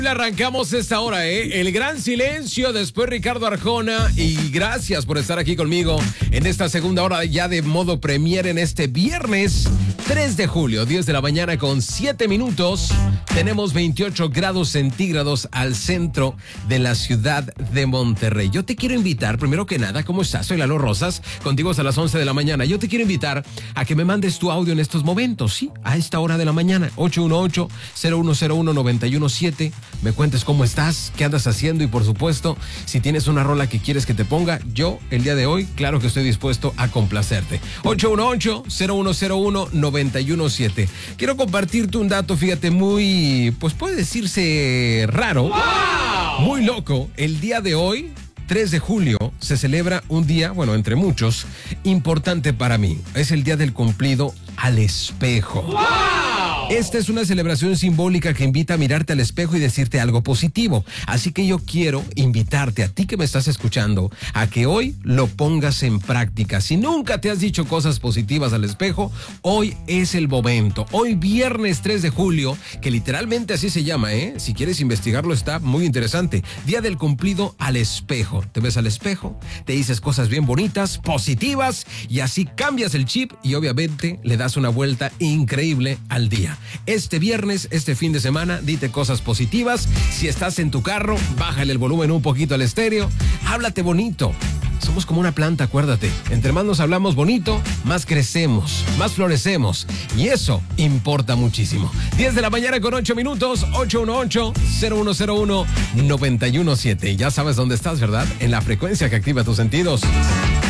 Arrancamos esta hora, El gran silencio, después Ricardo Arjona, y gracias por estar aquí conmigo en esta segunda hora ya de modo premier en este viernes 3 de julio, 10 de la mañana con 7 minutos. Tenemos 28 grados centígrados al centro de la ciudad de Monterrey. Yo te quiero invitar, primero que nada, ¿cómo estás? Soy Lalo Rosas, contigo hasta las 11 de la mañana. Yo te quiero invitar a que me mandes tu audio en estos momentos, sí, a esta hora de la mañana, 818-0101-917. Me cuentes cómo estás, qué andas haciendo y, por supuesto, si tienes una rola que quieres que te ponga, yo el día de hoy, claro que estoy dispuesto a complacerte. 818-0101-917. Quiero compartirte un dato, fíjate, muy, pues puede decirse raro, ¡wow!, muy loco. El día de hoy, 3 de julio, se celebra un día, bueno, entre muchos, importante para mí. Es el día del cumplido al espejo. ¡Wow! Esta es una celebración simbólica que invita a mirarte al espejo y decirte algo positivo. Así que yo quiero invitarte a ti que me estás escuchando a que hoy lo pongas en práctica. Si nunca te has dicho cosas positivas al espejo, hoy es el momento. Hoy viernes 3 de julio, que literalmente así se llama, Si quieres investigarlo está muy interesante. Día del cumplido al espejo. Te ves al espejo, te dices cosas bien bonitas, positivas, y así cambias el chip y obviamente le das una vuelta increíble al día. Este viernes, este fin de semana, dite cosas positivas. Si estás en tu carro, bájale el volumen un poquito al estéreo. Háblate bonito. Somos como una planta, acuérdate. Entre más nos hablamos bonito, más crecemos, más florecemos. Y eso importa muchísimo. 10 de la mañana con 8 minutos, 818-0101-917. Ya sabes dónde estás, ¿verdad? En la frecuencia que activa tus sentidos.